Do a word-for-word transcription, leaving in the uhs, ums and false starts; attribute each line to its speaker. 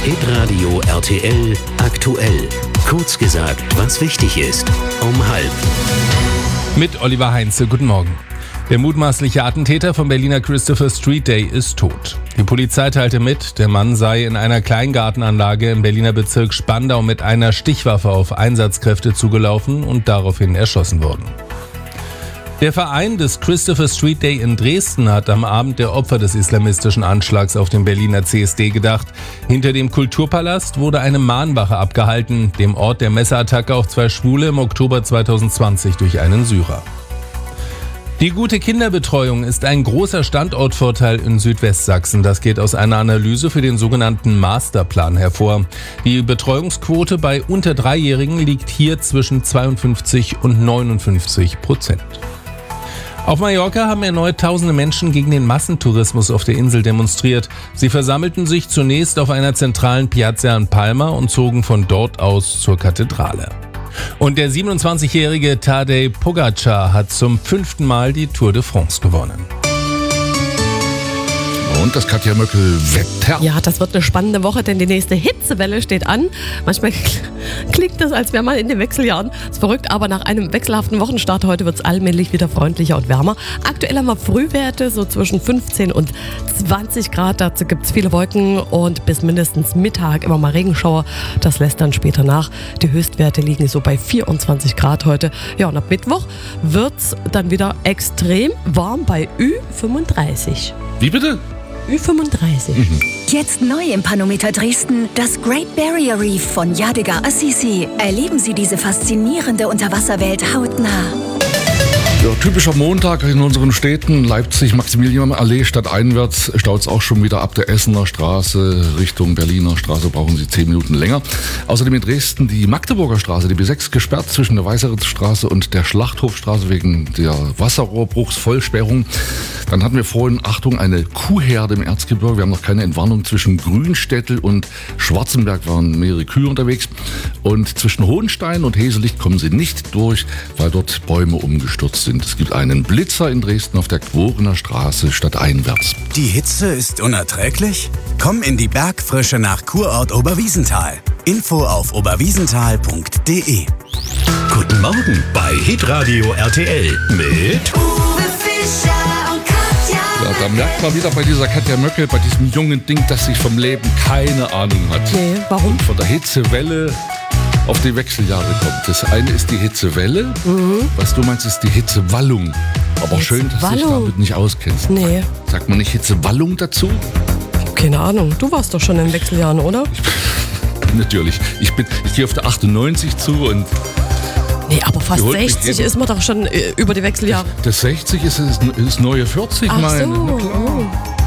Speaker 1: Hitradio R T L aktuell. Kurz gesagt, was wichtig ist. Um halb.
Speaker 2: Mit Oliver Heinze, guten Morgen. Der mutmaßliche Attentäter vom Berliner Christopher Street Day ist tot. Die Polizei teilte mit, der Mann sei in einer Kleingartenanlage im Berliner Bezirk Spandau mit einer Stichwaffe auf Einsatzkräfte zugelaufen und daraufhin erschossen worden. Der Verein des Christopher Street Day in Dresden hat am Abend der Opfer des islamistischen Anschlags auf den Berliner C S D gedacht. Hinter dem Kulturpalast wurde eine Mahnwache abgehalten, dem Ort der Messerattacke auf zwei Schwule im Oktober zweitausendzwanzig durch einen Syrer. Die gute Kinderbetreuung ist ein großer Standortvorteil in Südwestsachsen. Das geht aus einer Analyse für den sogenannten Masterplan hervor. Die Betreuungsquote bei unter Dreijährigen liegt hier zwischen zweiundfünfzig und neunundfünfzig Prozent. Auf Mallorca haben erneut tausende Menschen gegen den Massentourismus auf der Insel demonstriert. Sie versammelten sich zunächst auf einer zentralen Piazza in Palma und zogen von dort aus zur Kathedrale. Und der siebenundzwanzigjährige Tadej Pogačar hat zum fünften Mal die Tour de France gewonnen.
Speaker 3: Und das Katja Möckel-Wetter.
Speaker 4: Ja, das wird eine spannende Woche, denn die nächste Hitzewelle steht an. Manchmal klingt das, als wäre man in den Wechseljahren. Das ist verrückt, aber nach einem wechselhaften Wochenstart heute wird es allmählich wieder freundlicher und wärmer. Aktuell haben wir Frühwerte so zwischen fünfzehn und zwanzig Grad. Dazu gibt es viele Wolken und bis mindestens Mittag immer mal Regenschauer. Das lässt dann später nach. Die Höchstwerte liegen so bei vierundzwanzig Grad heute. Ja, und ab Mittwoch wird es dann wieder extrem warm bei Ü fünfunddreißig.
Speaker 3: Wie bitte?
Speaker 4: Ü fünfunddreißig.
Speaker 3: Mhm.
Speaker 5: Jetzt neu im Panometer Dresden, das Great Barrier Reef von Yadigar Assisi. Erleben Sie diese faszinierende Unterwasserwelt hautnah.
Speaker 3: Ja, typischer Montag in unseren Städten. Leipzig, Maximilianallee stadteinwärts staut es auch schon wieder ab der Essener Straße Richtung Berliner Straße. Brauchen Sie zehn Minuten länger. Außerdem in Dresden die Magdeburger Straße, die B sechs, gesperrt zwischen der Weißeritzstraße und der Schlachthofstraße wegen der Wasserrohrbruchsvollsperrung. Dann hatten wir vorhin, Achtung, eine Kuhherde im Erzgebirge. Wir haben noch keine Entwarnung. Zwischen Grünstädtel und Schwarzenberg waren mehrere Kühe unterwegs. Und zwischen Hohenstein und Heselicht kommen sie nicht durch, weil dort Bäume umgestürzt sind. Es gibt einen Blitzer in Dresden auf der Quorener Straße stadteinwärts.
Speaker 6: Die Hitze ist unerträglich? Komm in die Bergfrische nach Kurort Oberwiesenthal. Info auf oberwiesenthal punkt de.
Speaker 1: Guten Morgen bei Hitradio R T L mit
Speaker 5: Uwe Fischer und Katja.
Speaker 3: Ja, da merkt man wieder bei dieser Katja Möckel, bei diesem jungen Ding, dass sie vom Leben keine Ahnung hat.
Speaker 4: Nee, warum?
Speaker 3: Und von der Hitzewelle auf die Wechseljahre kommt. Das eine ist die Hitzewelle, mhm. was du meinst, ist die Hitzewallung. Aber schön, dass du dich damit nicht auskennst.
Speaker 4: Nee.
Speaker 3: Sagt man nicht Hitzewallung dazu?
Speaker 4: Keine Ahnung. Du warst doch schon in Wechseljahren, oder?
Speaker 3: Ich, natürlich. Ich, bin, ich gehe auf der achtundneunzig zu und...
Speaker 4: Nee, aber fast sechzig ist man doch schon äh, über die Wechseljahre.
Speaker 3: Das sechzig ist das neue vierzig,
Speaker 4: Ach
Speaker 3: meine.
Speaker 4: so.
Speaker 3: Na klar.